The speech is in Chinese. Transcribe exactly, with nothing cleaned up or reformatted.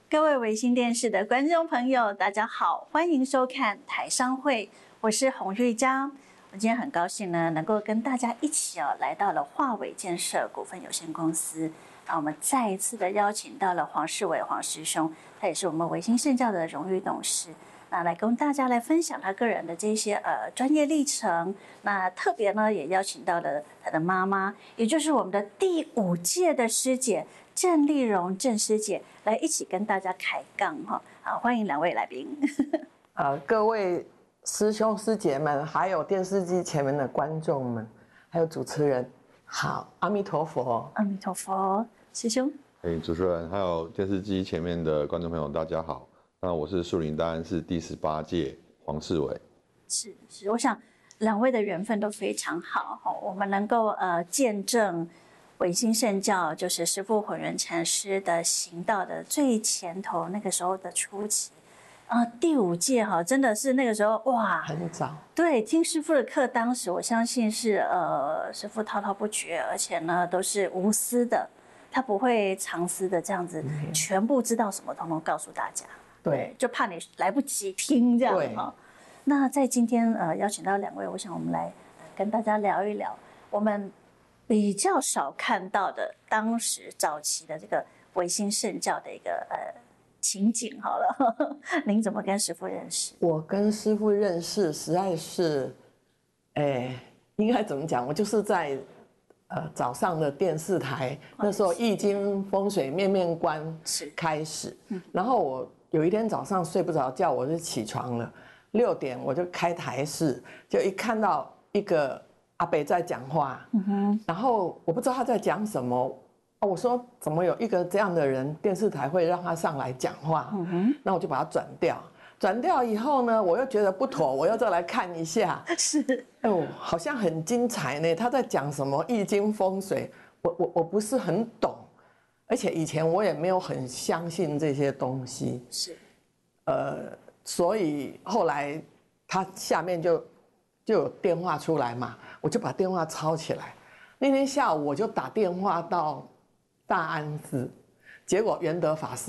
各位微星电视的观众朋友，大家好，欢迎收看台商会，我是洪玉章。我今天很高兴呢，能够跟大家一起哦，来到了华伟建设股份有限公司。啊，我们再一次的邀请到了黄世伟黄师兄，他也是我们微星圣教的荣誉董事。那来跟大家来分享他个人的这些呃专业历程。那特别呢，也邀请到了他的妈妈，也就是我们的第五届的师姐郑丽蓉郑师姐，来一起跟大家开杠哈。好，欢迎两位来宾。 呃，各位师兄师姐们，还有电视机前面的观众们，还有主持人，好，阿弥陀佛， 阿弥陀佛，师兄。 哎，主持人还有电视机前面的观众朋友，大家好。那我是树林大安市第十八届黄世伟。 是是，我想两位的缘分都非常好，我们能够呃见证微星圣教，就是师父混元禅师的行道的最前头，那个时候的初期。啊、呃，第五届哈，真的是那个时候哇， 很早。 对，听师父的课，当时我相信是呃，师父滔滔不绝，而且呢都是无私的，他不会藏私的这样子，嗯、全部知道什么，通通告诉大家。对，就怕你来不及听这样哈。那在今天呃邀请到两位，我想我们来、呃、跟大家聊一聊我们比较少看到的当时早期的这个微星圣教的一个呃。情景好了，呵呵，您怎么跟师父认识？ 我跟师父认识实在是，哎，应该怎么讲？我就是在呃早上的电视台，那时候《易经》风水面面观开始，嗯、然后我有一天早上睡不着觉，我就起床了，六点我就开台视，就一看到一个阿伯在讲话，嗯哼，然后我不知道他在讲什么。哦，我说怎么有一个这样的人，电视台会让他上来讲话？嗯哼，那我就把他转掉。转掉以后呢，我又觉得不妥，我又再来看一下。 是， 哦，好像很精彩呢。他在讲什么易经风水？我我我不是很懂，而且以前我也没有很相信这些东西。 是， 呃，所以后来他下面就就有电话出来嘛，我就把电话抄起来。那天下午我就打电话到大安寺，结果元德法师